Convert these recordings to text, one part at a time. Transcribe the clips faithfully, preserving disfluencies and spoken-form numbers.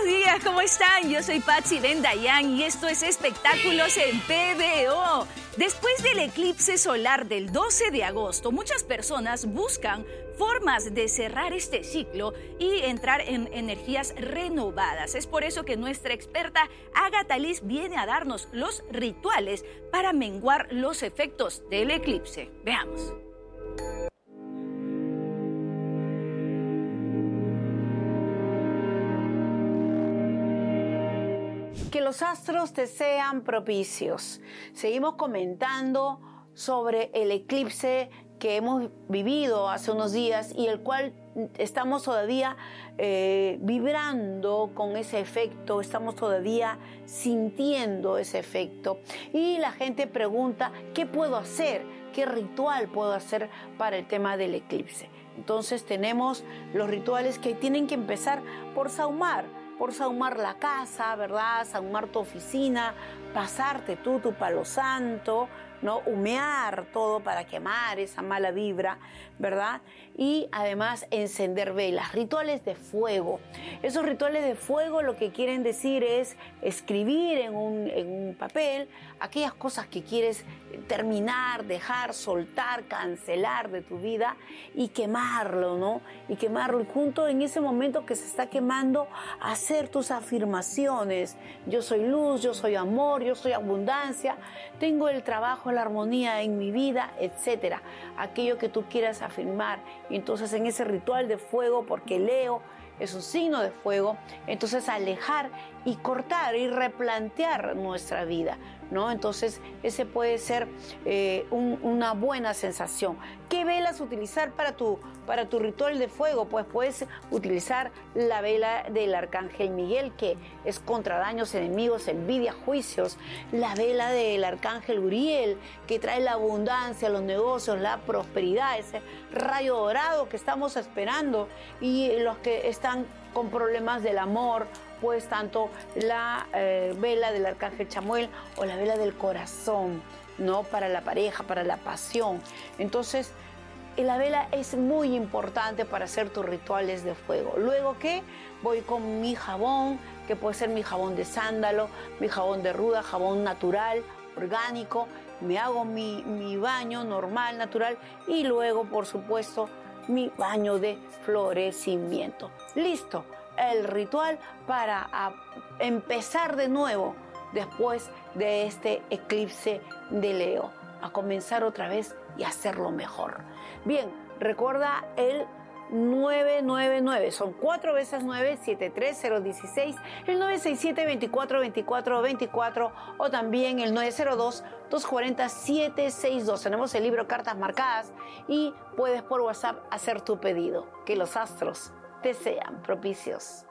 buenos días, ¿cómo están? Yo soy Patsy Bendayán y esto es Espectáculos en P B O. Después del eclipse solar del doce de agosto, muchas personas buscan formas de cerrar este ciclo y entrar en energías renovadas. Es por eso que nuestra experta Agatha Liz viene a darnos los rituales para menguar los efectos del eclipse. Veamos. Que los astros te sean propicios. Seguimos comentando sobre el eclipse que hemos vivido hace unos días y el cual estamos todavía eh, vibrando con ese efecto, estamos todavía sintiendo ese efecto. Y la gente pregunta, ¿qué puedo hacer? ¿Qué ritual puedo hacer para el tema del eclipse? Entonces tenemos los rituales que tienen que empezar por sahumar. Por sahumar la casa, ¿verdad? Sahumar tu oficina, pasarte tú tu palo santo, ¿no? Humear todo para quemar esa mala vibra, ¿verdad? Y además encender velas, rituales de fuego. Esos rituales de fuego lo que quieren decir es escribir en un, en un papel aquellas cosas que quieres terminar, dejar, soltar, cancelar de tu vida y quemarlo, ¿no? Y quemarlo y junto en ese momento que se está quemando, hacer tus afirmaciones. Yo soy luz, yo soy amor, yo soy abundancia, tengo el trabajo, la armonía en mi vida, etcétera. Aquello que tú quieras afirmar. Y entonces en ese ritual de fuego, porque Leo es un signo de fuego, entonces alejar y cortar y replantear nuestra vida, ¿no? Entonces ese puede ser eh, un, una buena sensación. ¿Qué velas utilizar para tu, para tu ritual de fuego? Pues puedes utilizar la vela del Arcángel Miguel, que es contra daños, enemigos, envidia, juicios. La vela del Arcángel Uriel, que trae la abundancia, los negocios, la prosperidad, ese rayo dorado que estamos esperando. Y los que están con problemas del amor, pues tanto la eh, vela del Arcángel Chamuel o la vela del corazón, ¿no? Para la pareja, para la pasión. Entonces, la vela es muy importante para hacer tus rituales de fuego. Luego, ¿qué? Voy con mi jabón, que puede ser mi jabón de sándalo, mi jabón de ruda, jabón natural, orgánico. Me hago mi, mi baño normal, natural, y luego, por supuesto, mi baño de florecimiento. Listo. El ritual para a, empezar de nuevo después de este eclipse de Leo, a comenzar otra vez y hacerlo mejor. Bien, recuerda el nueve nueve nueve, son cuatro veces nueve, siete tres cero uno seis, el nueve seis siete, veinticuatro veinticuatro veinticuatro o también el nueve cero dos, dos cuatro cero, siete seis dos. Tenemos el libro Cartas Marcadas y puedes por WhatsApp hacer tu pedido. Que los astros te sean propicios.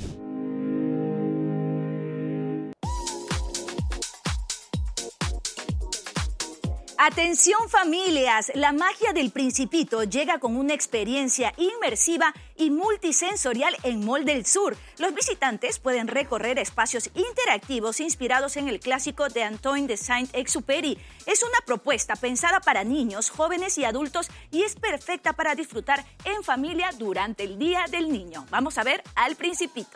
Atención familias, la magia del Principito llega con una experiencia inmersiva y multisensorial en Mall del Sur. Los visitantes pueden recorrer espacios interactivos inspirados en el clásico de Antoine de Saint-Exupéry. Es una propuesta pensada para niños, jóvenes y adultos y es perfecta para disfrutar en familia durante el Día del Niño. Vamos a ver al Principito.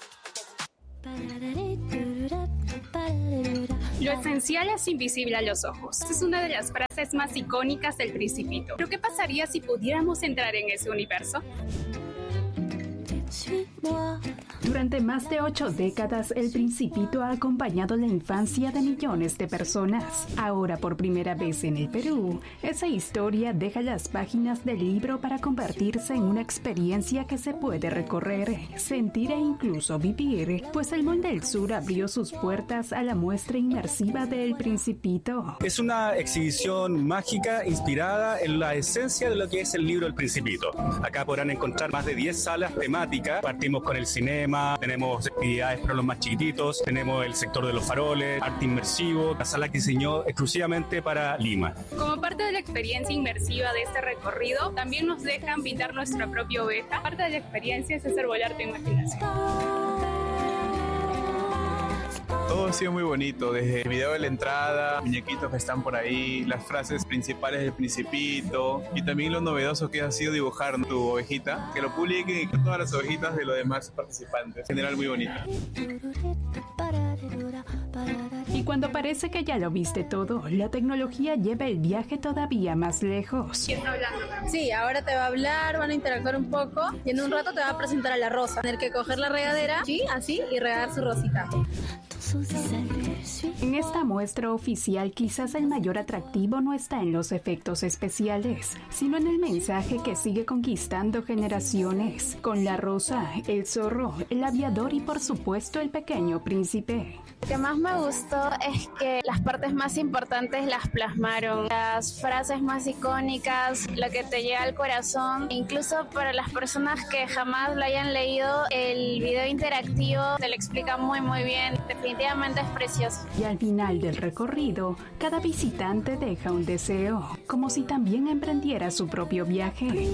Lo esencial es invisible a los ojos. Es una de las frases más icónicas del Principito. ¿Pero qué pasaría si pudiéramos entrar en ese universo? Durante más de ocho décadas, el Principito ha acompañado la infancia de millones de personas. Ahora, por primera vez en el Perú, esa historia deja las páginas del libro para convertirse en una experiencia que se puede recorrer, sentir e incluso vivir, pues el Mall del Sur abrió sus puertas a la muestra inmersiva del Principito. Es una exhibición mágica inspirada en la esencia de lo que es el libro El Principito. Acá podrán encontrar más de diez salas temáticas. Partimos con el cinema, tenemos actividades para los más chiquititos, tenemos el sector de los faroles, arte inmersivo, la sala que diseñó exclusivamente para Lima. Como parte de la experiencia inmersiva de este recorrido, también nos dejan pintar nuestra propia oveja. Parte de la experiencia es hacer volar tu imaginación. Todo ha sido muy bonito, desde el video de la entrada, muñequitos que están por ahí, las frases principales del Principito y también lo novedoso que ha sido dibujar tu ovejita, que lo publiquen con todas las ovejitas de los demás participantes. En general muy bonito. Y cuando parece que ya lo viste todo, la tecnología lleva el viaje todavía más lejos. Sí, ahora te va a hablar, van a interactuar un poco y en un rato te va a presentar a la rosa. Tener que coger la regadera, sí, así, y regar su rosita. En esta muestra oficial quizás el mayor atractivo no está en los efectos especiales, sino en el mensaje que sigue conquistando generaciones, con la rosa, el zorro, el aviador y por supuesto el pequeño príncipe. Lo que más me gustó es que las partes más importantes las plasmaron, las frases más icónicas, lo que te llega al corazón. Incluso para las personas que jamás lo hayan leído, el video interactivo te lo explica muy muy bien. Definitivamente es precioso. Y al final del recorrido, cada visitante deja un deseo, como si también emprendiera su propio viaje.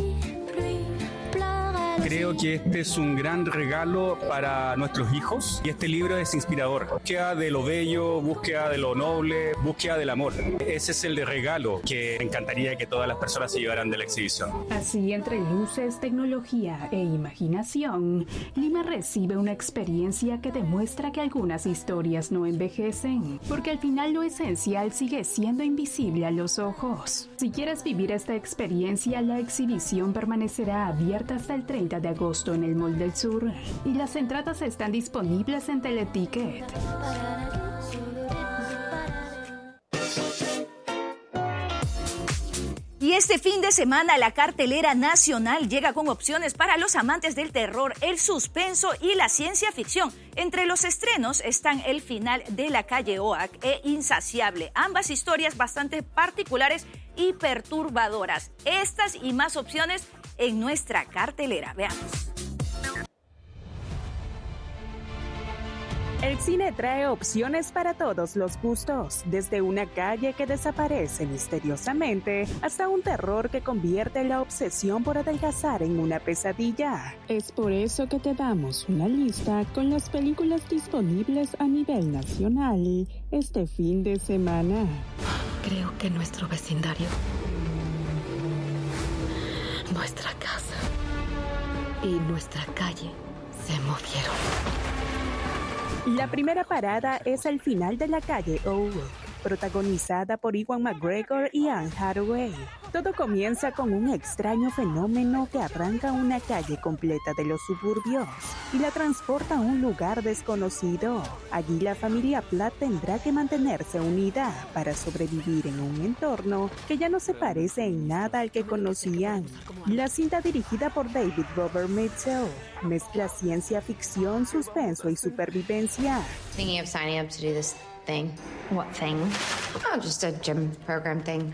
Creo que este es un gran regalo para nuestros hijos y este libro es inspirador. Búsqueda de lo bello, búsqueda de lo noble, búsqueda del amor. Ese es el regalo que me encantaría que todas las personas se llevaran de la exhibición. Así, entre luces, tecnología e imaginación, Lima recibe una experiencia que demuestra que algunas historias no envejecen, porque al final lo esencial sigue siendo invisible a los ojos. Si quieres vivir esta experiencia, la exhibición permanecerá abierta hasta el treinta de agosto en el Mall del Sur y las entradas están disponibles en Teleticket. Y este fin de semana la cartelera nacional llega con opciones para los amantes del terror, el suspenso y la ciencia ficción. Entre los estrenos están El final de la calle Oak e Insaciable, ambas historias bastante particulares y perturbadoras. Estas y más opciones en nuestra cartelera. Veamos. El cine trae opciones para todos los gustos, desde una calle que desaparece misteriosamente hasta un terror que convierte la obsesión por adelgazar en una pesadilla. Es por eso que te damos una lista con las películas disponibles a nivel nacional este fin de semana. Creo que nuestro vecindario, nuestra casa y nuestra calle se movieron. La primera parada es El final de la calle Oak, protagonizada por Ewan McGregor y Anne Hathaway. Todo comienza con un extraño fenómeno que arranca una calle completa de los suburbios y la transporta a un lugar desconocido. Allí la familia Platt tendrá que mantenerse unida para sobrevivir en un entorno que ya no se parece en nada al que conocían. La cinta, dirigida por David Robert Mitchell, mezcla ciencia ficción, suspenso y supervivencia. Thinking of signing up to do this thing. What thing? Oh, just a gym program thing.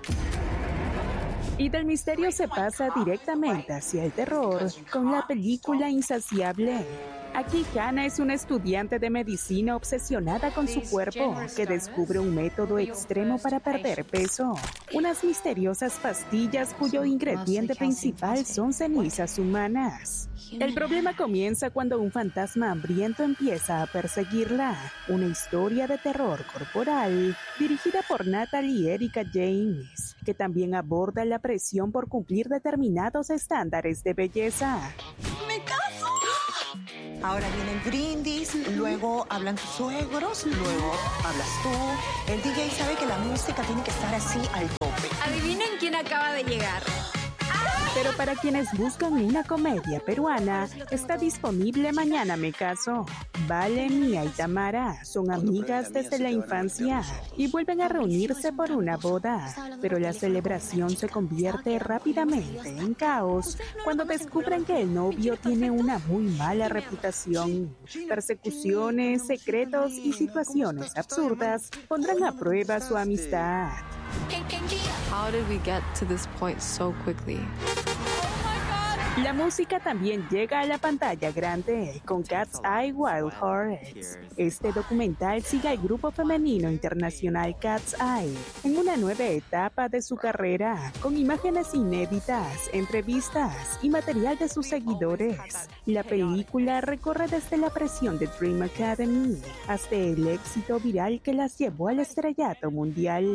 Y del misterio se pasa directamente hacia el terror con la película Insaciable. Aquí Hannah es una estudiante de medicina obsesionada con su cuerpo que descubre un método extremo para perder peso. Unas misteriosas pastillas cuyo ingrediente principal son cenizas humanas. El problema comienza cuando un fantasma hambriento empieza a perseguirla. Una historia de terror corporal dirigida por Natalie Erica James, que también aborda la presión por cumplir determinados estándares de belleza. ¡Me caso! Ahora viene el brindis, luego hablan tus suegros, luego hablas tú. El D J sabe que la música tiene que estar así al tope. Adivinen quién acaba de llegar. Pero para quienes buscan una comedia peruana, está disponible Mañana me caso. Vale, Mía y Tamara son amigas desde la infancia y vuelven a reunirse por una boda. Pero la celebración se convierte rápidamente en caos cuando descubren que el novio tiene una muy mala reputación. Persecuciones, secretos y situaciones absurdas pondrán a prueba su amistad. How did we get to this point so quickly? La música también llega a la pantalla grande con Cat's Eye Wild Hearts. Este documental sigue al grupo femenino internacional Cat's Eye en una nueva etapa de su carrera, con imágenes inéditas, entrevistas y material de sus seguidores. La película recorre desde la presión de Dream Academy hasta el éxito viral que las llevó al estrellato mundial.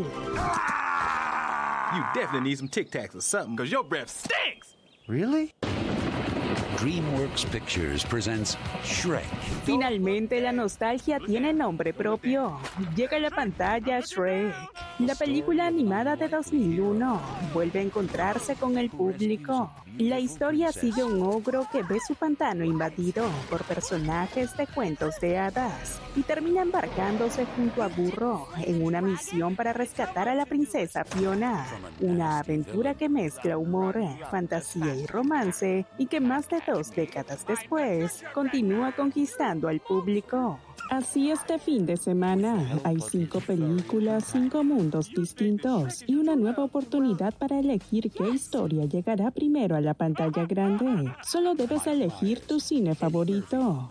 You definitely need some Tic Tacs or something, because your breath stinks. Really? DreamWorks Pictures presents Shrek. Finalmente la nostalgia tiene nombre propio. Llega a la pantalla Shrek. La película animada de dos mil uno vuelve a encontrarse con el público. La historia sigue un ogro que ve su pantano invadido por personajes de cuentos de hadas y termina embarcándose junto a Burro en una misión para rescatar a la princesa Fiona. Una aventura que mezcla humor, fantasía y romance y que más de dos décadas después continúa conquistando al público. Así este fin de semana hay cinco películas, cinco mundos distintos y una nueva oportunidad para elegir qué historia llegará primero a la pantalla grande. Solo debes elegir tu cine favorito.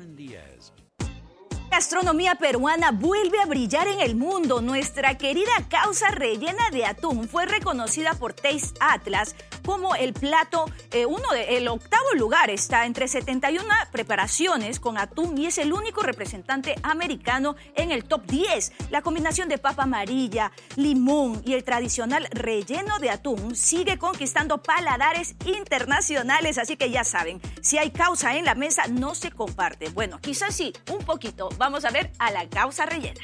La gastronomía peruana vuelve a brillar en el mundo. Nuestra querida causa rellena de atún fue reconocida por Taste Atlas como el plato, eh, uno de, el octavo lugar está entre setenta y una preparaciones con atún y es el único representante americano en el top diez. La combinación de papa amarilla, limón y el tradicional relleno de atún sigue conquistando paladares internacionales, así que ya saben, si hay causa en la mesa no se comparte. Bueno, quizás sí, un poquito. Vamos a ver a la causa rellena.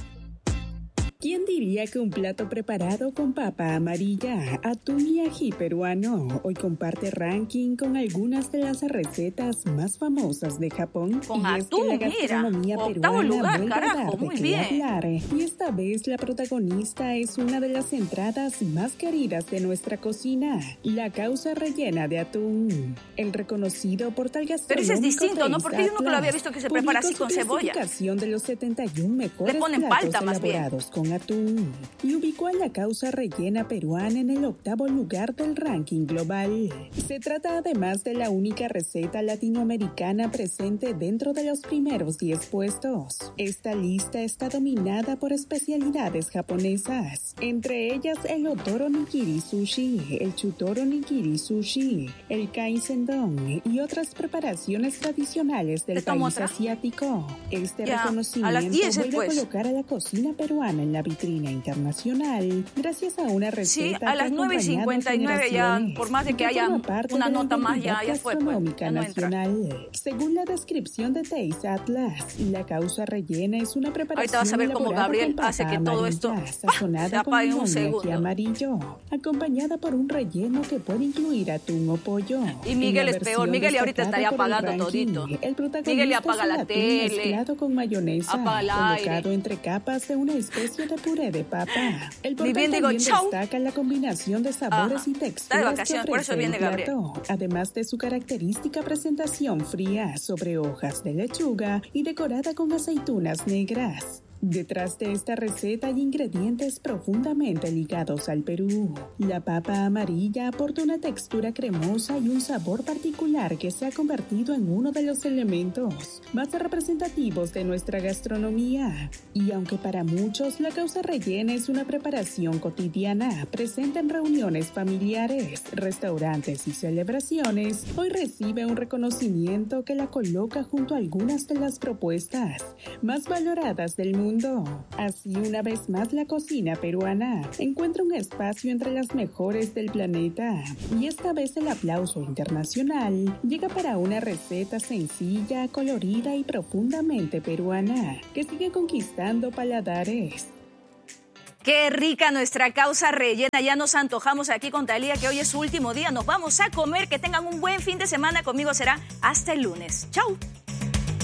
¿Quién diría que un plato preparado con papa amarilla, atún y ají peruano hoy comparte ranking con algunas de las recetas más famosas de Japón? Con y atún, es que la gastronomía mira, octavo peruana lugar, vuelve carajo, a dar de muy qué bien. hablar. Y esta vez la protagonista es una de las entradas más queridas de nuestra cocina, la causa rellena de atún. El reconocido portal gastronómico Pero ese es distinto, ¿no? Taste Porque yo nunca lo había visto que se prepara así publicó con su cebolla. clasificación de los setenta y uno mejores Le ponen platos palta, más bien. elaborados con atún y ubicó a la causa rellena peruana en el octavo lugar del ranking global. Se trata además de la única receta latinoamericana presente dentro de los primeros diez puestos. Esta lista está dominada por especialidades japonesas, entre ellas el Otoro Nigiri Sushi, el Chutoro Nigiri Sushi, el Kaisendon y otras preparaciones tradicionales del país otra? asiático. Este Ya, reconocimiento a las diez vuelve después. a colocar a la cocina peruana en la vitrina internacional gracias a una receta Sí, a las que ha nueve y acompañado cincuenta y nueve ya, generaciones por más de y que haya forma parte una de la nota más, ya, identidad ya fue, pues, gastronómica ya no entra. nacional. Según la descripción de Taste Atlas, la causa rellena es una preparación Ahorita vas a ver cómo elaborada Gabriel con hace papa que todo esto, amarilla, ¡pah!, sazonada se con apague en un limón y ají segundo. amarillo, acompañada por un relleno que puede incluir atún o pollo. Y Miguel En la es peor, versión Miguel y ahorita destacada estaría por el apagando ranking, todito. El protagonista Miguel le apaga es el la atún tele, mezclado con mayonesa, apaga el colocado aire. entre capas de una especie de puré de papa. El Ni portal bien digo, también chau. destaca la combinación de sabores Ajá. y Está de texturas vacaciones, que por eso ofrece viene el Gabriel. plato, además de su característica presentación fría sobre hojas de lechuga y decorada con aceitunas negras. Detrás de esta receta hay ingredientes profundamente ligados al Perú. La papa amarilla aporta una textura cremosa y un sabor particular que se ha convertido en uno de los elementos más representativos de nuestra gastronomía. Y aunque para muchos la causa rellena es una preparación cotidiana, presente en reuniones familiares, restaurantes y celebraciones, hoy recibe un reconocimiento que la coloca junto a algunas de las propuestas más valoradas del mundo. Así, una vez más, la cocina peruana encuentra un espacio entre las mejores del planeta. Y esta vez el aplauso internacional llega para una receta sencilla, colorida y profundamente peruana, que sigue conquistando paladares. Qué rica nuestra causa rellena. Ya nos antojamos aquí con Talía, que hoy es su último día. Nos vamos a comer. Que tengan un buen fin de semana. Conmigo será hasta el lunes. Chau.